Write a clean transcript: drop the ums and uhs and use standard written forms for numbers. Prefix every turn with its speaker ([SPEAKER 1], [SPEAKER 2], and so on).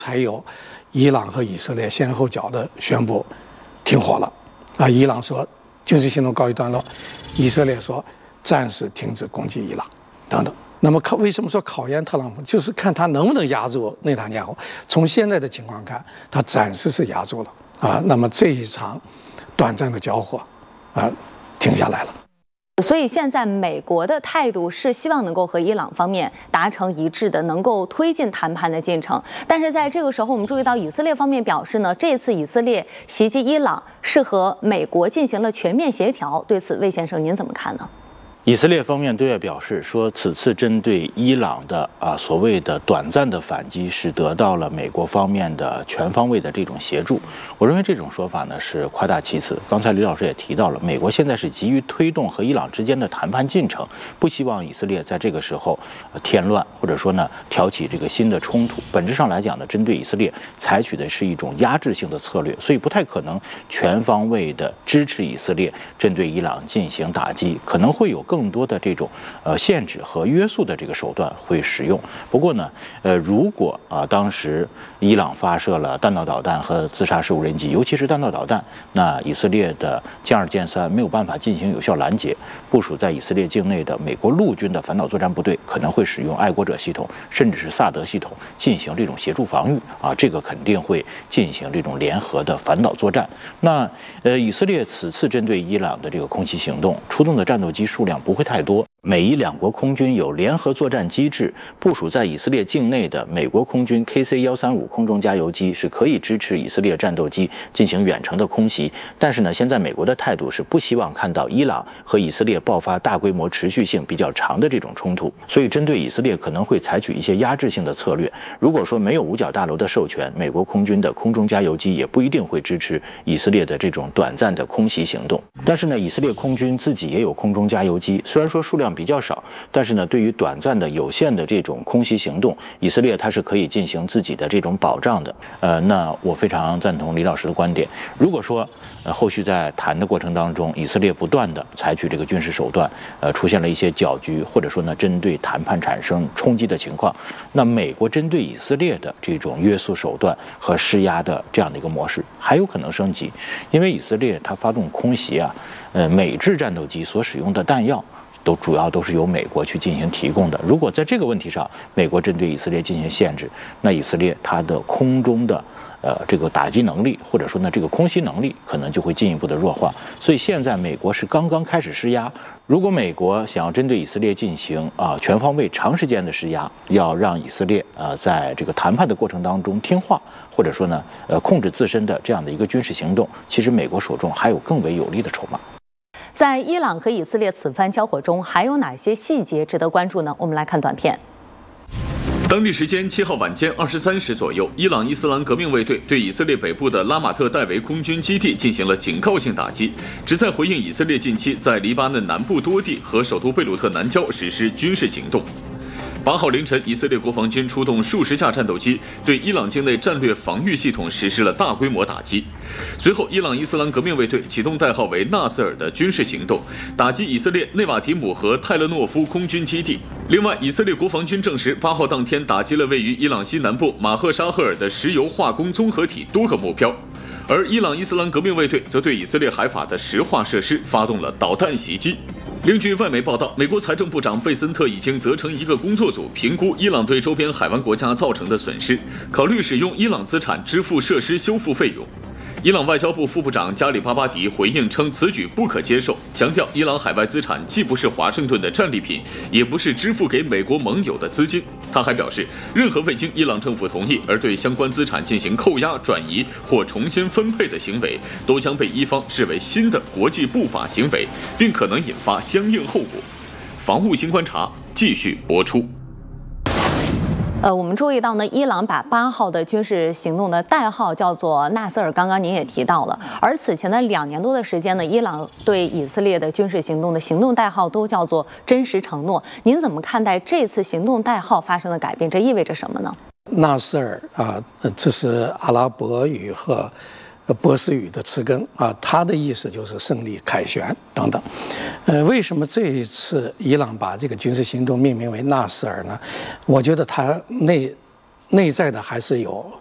[SPEAKER 1] 才有伊朗和以色列先后脚的宣布停火了。伊朗说军事行动告一段落，以色列说暂时停止攻击伊朗等等。那么为什么说考验特朗普，就是看他能不能压住内塔尼亚胡。从现在的情况看，他暂时是压住了那么这一场短暂的交火停下来了。
[SPEAKER 2] 所以现在美国的态度是希望能够和伊朗方面达成一致的，能够推进谈判的进程。但是在这个时候，我们注意到以色列方面表示呢，这次以色列袭击伊朗是和美国进行了全面协调。对此，魏先生您怎么看呢？
[SPEAKER 3] 以色列方面对外表示说，此次针对伊朗的所谓的短暂的反击是得到了美国方面的全方位的这种协助。我认为这种说法呢是夸大其词。刚才李老师也提到了，美国现在是急于推动和伊朗之间的谈判进程，不希望以色列在这个时候添乱，或者说呢挑起这个新的冲突。本质上来讲呢，针对以色列采取的是一种压制性的策略，所以不太可能全方位的支持以色列针对伊朗进行打击，可能会有更多的这种限制和约束的这个手段会使用。不过呢，如果当时伊朗发射了弹道导弹和自杀式无人机，尤其是弹道导弹，那以色列的歼2、歼3没有办法进行有效拦截。部署在以色列境内的美国陆军的反导作战部队可能会使用爱国者系统，甚至是萨德系统进行这种协助防御这个肯定会进行这种联合的反导作战。那以色列此次针对伊朗的这个空袭行动，出动的战斗机数量不会太多。美伊两国空军有联合作战机制，部署在以色列境内的美国空军 KC-135空中加油机是可以支持以色列战斗机进行远程的空袭。但是呢，现在美国的态度是不希望看到伊朗和以色列爆发大规模、持续性比较长的这种冲突，所以针对以色列可能会采取一些压制性的策略。如果说没有五角大楼的授权，美国空军的空中加油机也不一定会支持以色列的这种短暂的空袭行动。但是呢，以色列空军自己也有空中加油机，虽然说数量比较少，但是呢，对于短暂的有限的这种空袭行动，以色列它是可以进行自己的这种保障的。那我非常赞同李老师的观点。如果说后续在谈的过程当中，以色列不断的采取这个军事手段，出现了一些搅局，或者说呢针对谈判产生冲击的情况，那美国针对以色列的这种约束手段和施压的这样的一个模式还有可能升级，因为以色列它发动空袭美制战斗机所使用的弹药主要都是由美国去进行提供的。如果在这个问题上，美国针对以色列进行限制，那以色列它的空中的这个打击能力，或者说呢这个空袭能力，可能就会进一步的弱化。所以现在美国是刚刚开始施压。如果美国想要针对以色列进行全方位、长时间的施压，要让以色列在这个谈判的过程当中听话，或者说呢控制自身的这样的一个军事行动，其实美国手中还有更为有力的筹码。
[SPEAKER 2] 在伊朗和以色列此番交火中，还有哪些细节值得关注呢？我们来看短片。
[SPEAKER 4] 当地时间7号晚间23时左右，伊朗伊斯兰革命卫队对以色列北部的拉马特戴维空军基地进行了警告性打击，旨在回应以色列近期在黎巴嫩南部多地和首都贝鲁特南郊实施军事行动。8号凌晨，以色列国防军出动数十架战斗机，对伊朗境内战略防御系统实施了大规模打击。随后，伊朗伊斯兰革命卫队启动代号为纳瑟尔的军事行动，打击以色列内瓦提姆和泰勒诺夫空军基地。另外，以色列国防军证实，8号当天打击了位于伊朗西南部马赫沙赫尔的石油化工综合体多个目标。而伊朗伊斯兰革命卫队则对以色列海法的石化设施发动了导弹袭击。另据外媒报道，美国财政部长贝森特已经责成一个工作组评估伊朗对周边海湾国家造成的损失，考虑使用伊朗资产支付设施修复费用。伊朗外交部副部长加里巴巴迪回应称，此举不可接受，强调伊朗海外资产既不是华盛顿的战利品，也不是支付给美国盟友的资金。他还表示，任何未经伊朗政府同意而对相关资产进行扣押、转移或重新分配的行为，都将被伊方视为新的国际不法行为，并可能引发相应后果。防务新观察继续播出。
[SPEAKER 2] 我们注意到呢，伊朗把8号的军事行动的代号叫做纳瑟尔，刚刚您也提到了。而此前的2年多的时间呢，伊朗对以色列的军事行动的行动代号都叫做真实承诺。您怎么看待这次行动代号发生的改变？这意味着什么呢？
[SPEAKER 1] 纳瑟尔这是阿拉伯语和波斯语的词根它的意思就是胜利、凯旋等等。为什么这一次伊朗把这个军事行动命名为纳瑟尔呢？我觉得它内在的还是有